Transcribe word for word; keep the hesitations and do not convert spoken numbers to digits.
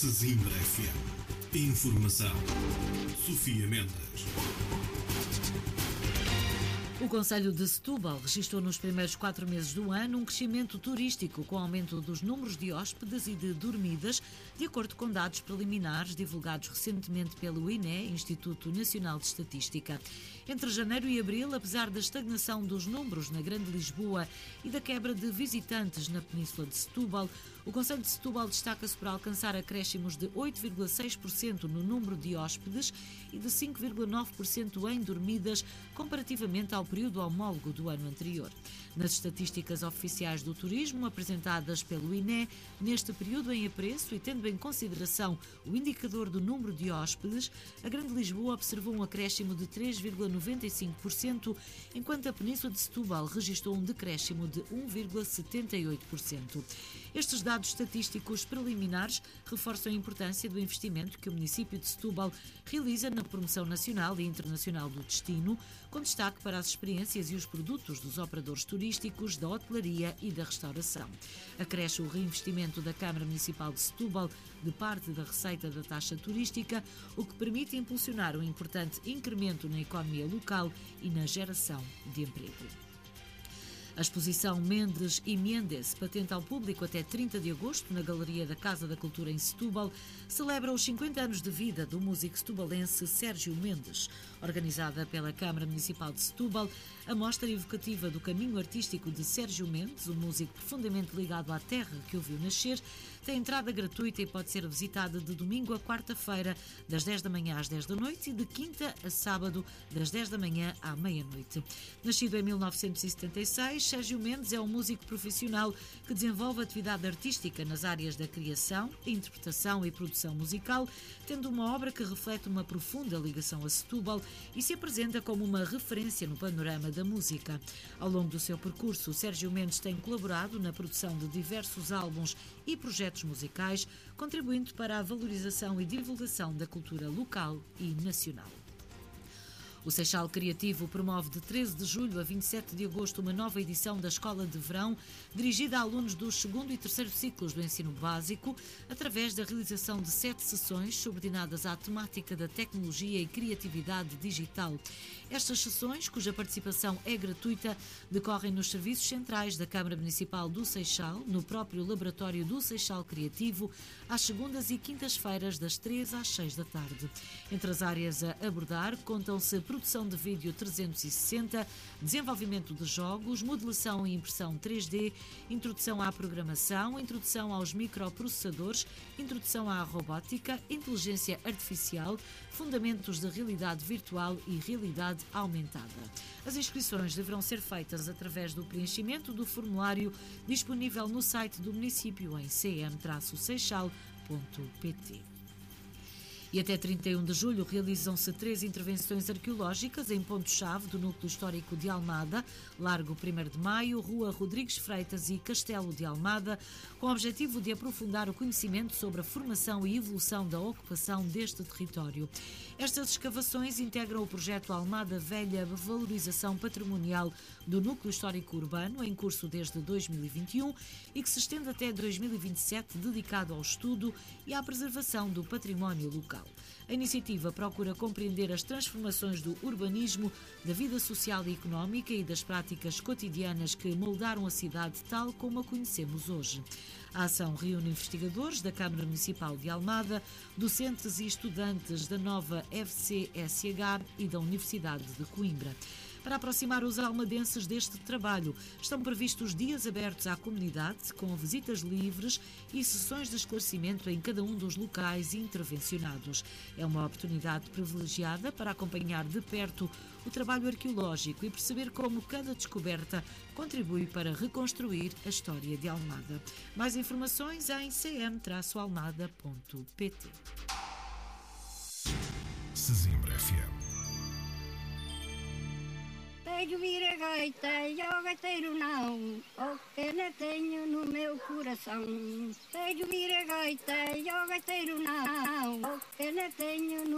Sesimbra F M. Informação. Sofia Mendes. O Concelho de Setúbal registrou nos primeiros quatro meses do ano um crescimento turístico com aumento dos números de hóspedes e de dormidas, de acordo com dados preliminares divulgados recentemente pelo I N E, Instituto Nacional de Estatística. Entre janeiro e abril, apesar da estagnação dos números na Grande Lisboa e da quebra de visitantes na Península de Setúbal, o Concelho de Setúbal destaca-se por alcançar acréscimos de oito vírgula seis por cento no número de hóspedes e de cinco vírgula nove por cento em dormidas, comparativamente ao período homólogo do ano anterior. Nas estatísticas oficiais do turismo apresentadas pelo I N E, neste período em apreço e tendo em consideração o indicador do número de hóspedes, a Grande Lisboa observou um acréscimo de três vírgula noventa e cinco por cento, enquanto a Península de Setúbal registrou um decréscimo de um vírgula setenta e oito por cento. Estes dados estatísticos preliminares reforçam a importância do investimento que o município de Setúbal realiza na promoção nacional e internacional do destino, com destaque para as experiências e os produtos dos operadores turísticos, da hotelaria e da restauração. Acresce o reinvestimento da Câmara Municipal de Setúbal de parte da receita da taxa turística, o que permite impulsionar um importante incremento na economia local e na geração de emprego. A exposição Mendes e Mendes, patente ao público até trinta de agosto, na Galeria da Casa da Cultura em Setúbal, celebra os cinquenta anos de vida do músico setubalense Sérgio Mendes. Organizada pela Câmara Municipal de Setúbal, a mostra evocativa do caminho artístico de Sérgio Mendes, um músico profundamente ligado à terra que o viu nascer, tem entrada gratuita e pode ser visitada de domingo a quarta-feira, das dez da manhã às dez da noite e de quinta a sábado, das dez da manhã à meia-noite. Nascido em mil novecentos e setenta e seis, Sérgio Mendes é um músico profissional que desenvolve atividade artística nas áreas da criação, interpretação e produção musical, tendo uma obra que reflete uma profunda ligação a Setúbal e se apresenta como uma referência no panorama da música. Ao longo do seu percurso, Sérgio Mendes tem colaborado na produção de diversos álbuns e projetos musicais, contribuindo para a valorização e divulgação da cultura local e nacional. O Seixal Criativo promove de treze de julho a vinte e sete de agosto uma nova edição da Escola de Verão, dirigida a alunos dos segundo e terceiro ciclos do ensino básico, através da realização de sete sessões subordinadas à temática da tecnologia e criatividade digital. Estas sessões, cuja participação é gratuita, decorrem nos serviços centrais da Câmara Municipal do Seixal, no próprio laboratório do Seixal Criativo, às segundas e quintas-feiras, das três às seis da tarde. Entre as áreas a abordar, contam-se produção de vídeo trezentos e sessenta, desenvolvimento de jogos, modelação e impressão três D, introdução à programação, introdução aos microprocessadores, introdução à robótica, inteligência artificial, fundamentos de realidade virtual e realidade aumentada. As inscrições deverão ser feitas através do preenchimento do formulário disponível no site do município em c m seixal ponto p t. E até trinta e um de julho realizam-se três intervenções arqueológicas em pontos-chave do núcleo histórico de Almada, Largo primeiro de Maio, Rua Rodrigues Freitas e Castelo de Almada, com o objetivo de aprofundar o conhecimento sobre a formação e evolução da ocupação deste território. Estas escavações integram o projeto Almada Velha Valorização Patrimonial do Núcleo Histórico Urbano, em curso desde dois mil e vinte e um e que se estende até dois mil e vinte e sete, dedicado ao estudo e à preservação do património local. A iniciativa procura compreender as transformações do urbanismo, da vida social e económica e das práticas cotidianas que moldaram a cidade tal como a conhecemos hoje. A ação reúne investigadores da Câmara Municipal de Almada, docentes e estudantes da nova F C S H e da Universidade de Coimbra. Para aproximar os almadenses deste trabalho, estão previstos dias abertos à comunidade, com visitas livres e sessões de esclarecimento em cada um dos locais intervencionados. É uma oportunidade privilegiada para acompanhar de perto o trabalho arqueológico e perceber como cada descoberta contribui para reconstruir a história de Almada. Mais informações em c m almada ponto p t. Sesimbra F M. Vejo vir a gaita e ao gaiteiro não, o pena tenho no meu coração. Vejo vir a gaita e ao gaiteiro não, o pena tenho no